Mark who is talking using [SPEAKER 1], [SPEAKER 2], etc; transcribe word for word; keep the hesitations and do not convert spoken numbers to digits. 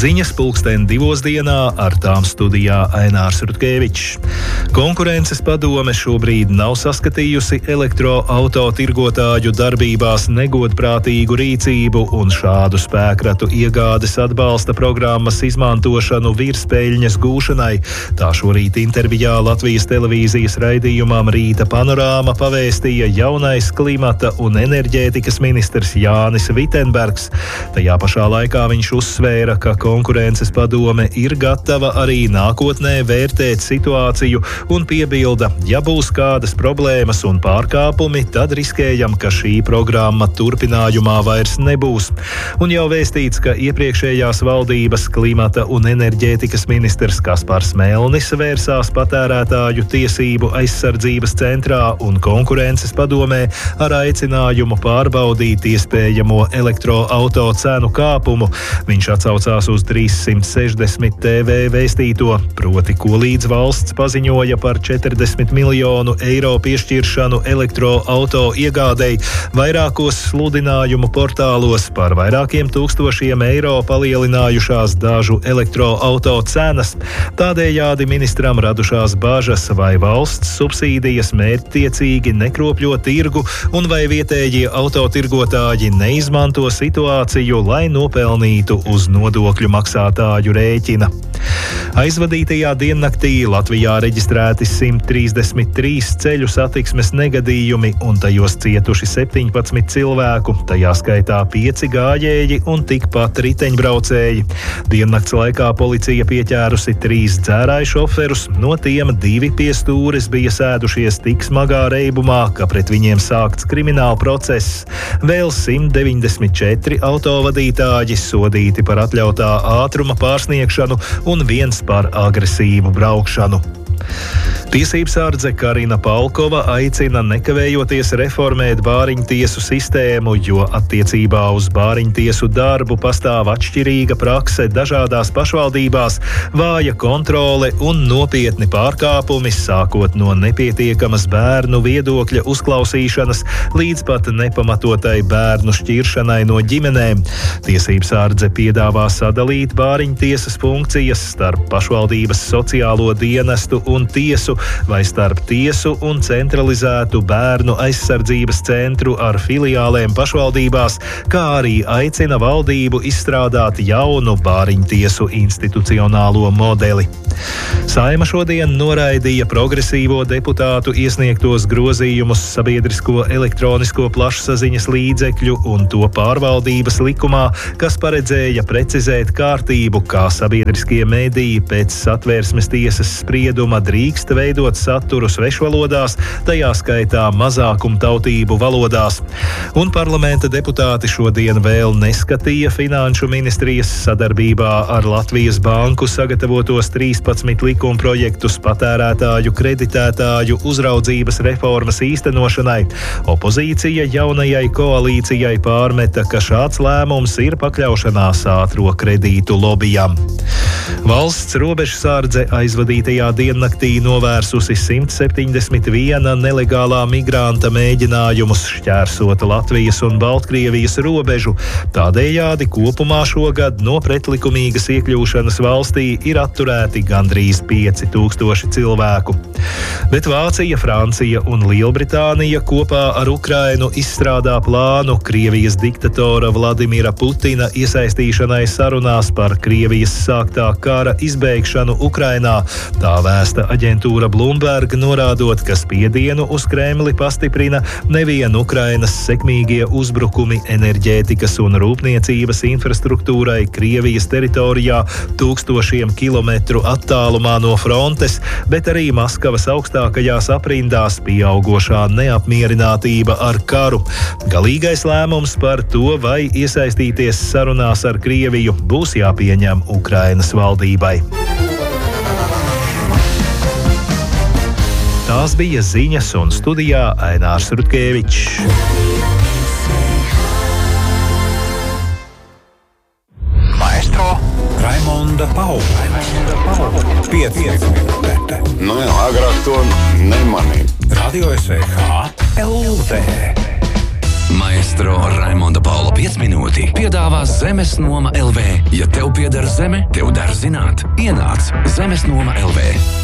[SPEAKER 1] Ziņas pulksten divos dienā, ar tām studijā Ainārs Rutkevičs. Konkurences padome šobrīd nav saskatījusi elektroauto tirgotāju darbībās negodprātīgu rīcību un šādu spēkratu iegādes atbalsta programmas izmantošanu virspeļņas gūšanai. Tā šorīt intervijā Latvijas televīzijas raidījumam Rīta panorāma pavēstīja jaunais klimata un enerģētikas ministrs Jānis Vitenbergs. Tajā pašā laikā viņš uzsvēra, ka konkurences padome ir gatava arī nākotnē vērtēt situāciju un piebilda, ja būs kādas problēmas un pārkāpumi, tad riskējam, ka šī programma turpinājumā vairs nebūs. Un jau vēstīts, ka iepriekšējās valdības klimata un enerģētikas ministrs Kaspars Melnis vērsās patērētāju tiesību aizsardzības centrā un konkurences padomē ar aicinājumu pārbaudīt iespējamo elektroauto cenu kāpumu. Viņš atsaucās uz trīssimt sešdesmit T V vēstīto, proti, ko līdz valsts paziņoja par četrdesmit miljonu eiro piešķiršanu elektroauto iegādei, vairākos sludinājumu portālos par vairākiem tūkstošiem eiro palielinājušās dažu elektroauto cenas. Tādējādi ministram radušās bažas, vai valsts subsīdijas mērķtiecīgi nekropļo tirgu un vai vietējie autotirgotāji neizmanto situāciju, lai nopelnītu uz nodokļu maksātāju rēķina. Aizvadītajā diennaktī Latvijā reģistrēti simt trīsdesmit trīs ceļu satiksmes negadījumi un tajos cietuši septiņpadsmit cilvēku, tajā skaitā pieci gājēji un tikpat riteņbraucēji. Diennakts laikā policija pieķērusi trīs dzērāju šoferus, no tiem divi pie stūres bija sēdušies tik smagā reibumā, ka pret viņiem sākts krimināla process. Vēl simt deviņdesmit četri autovadītāji sodīti par atļautā ātruma pārsniegšanu un viens par agresīvu braukšanu. Tiesībsardze Karina Palkova aicina nekavējoties reformēt bāriņtiesu sistēmu, jo attiecībā uz bāriņtiesu darbu pastāv atšķirīga prakse dažādās pašvaldībās, vāja kontrole un nopietni pārkāpumi, sākot no nepietiekamas bērnu viedokļa uzklausīšanas līdz pat nepamatotai bērnu šķiršanai no ģimenēm. Tiesībsardze piedāvā sadalīt bāriņtiesas funkcijas starp pašvaldības sociālo dienestu un tiesu vai starp tiesu un centralizētu bērnu aizsardzības centru ar filiālēm pašvaldībās, kā arī aicina valdību izstrādāt jaunu bāriņtiesu institucionālo modeli. Saeima šodien noraidīja progresīvo deputātu iesniegtos grozījumus sabiedrisko elektronisko plašsaziņas līdzekļu un to pārvaldības likumā, kas paredzēja precizēt kārtību, kā sabiedriskie mediji pēc Satversmes tiesas sprieduma drīkst veidot saturu svešvalodās, tajā skaitā mazākumtautību valodās. Un parlamenta deputāti šodien vēl neskatīja Finanšu ministrijas sadarbībā ar Latvijas banku sagatavotos trīspadsmit likumprojektus patērētāju kreditētāju uzraudzības reformas īstenošanai. Opozīcija jaunajai koalīcijai pārmeta, ka šāds lēmums ir pakļaušanās ātro kredītu lobijam. Valsts robežsardze aizvadītajā diennaktī novērsusi simt septiņdesmit viena nelegālā migranta mēģinājumus šķērsot Latvijas un Baltkrievijas robežu. Tādējādi kopumā šogad no pretlikumīgas iekļūšanas valstī ir atturēti gandrīz pieci tūkstoši cilvēku. Bet Vācija, Francija un Lielbritānija kopā ar Ukrainu izstrādā plānu Krievijas diktatora Vladimira Putina iesaistīšanai sarunās par Krievijas sāktā kara izbeigšanu Ukrainā. Tā vēsta aģentūra Bloomberg, norādot, ka spiedienu uz Kremli pastiprina nevien Ukrainas sekmīgie uzbrukumi enerģētikas un rūpniecības infrastruktūrai Krievijas teritorijā tūkstošiem kilometru attālumā no frontes, bet arī Maskavas augstākajās aprindās pieaugošā neapmierinātība ar karu. Galīgais lēmums par to, vai iesaistīties sarunās ar Krieviju, būs jāpieņem Ukrainas valdībai. Tās bija ziņas un studijā Ainārs Rutkevičs.
[SPEAKER 2] Maestro Raimonda Paula. pieci minūtes.
[SPEAKER 3] Nu jā, agrāk to nemanīju.
[SPEAKER 2] Radio S V H L V.
[SPEAKER 4] Maestro Raimonda Paula pieci minūtes. minūti piedāvā Zemes Noma L V. Ja tev pieder zeme, tev der zināt. Ienāc Zemes Noma L V.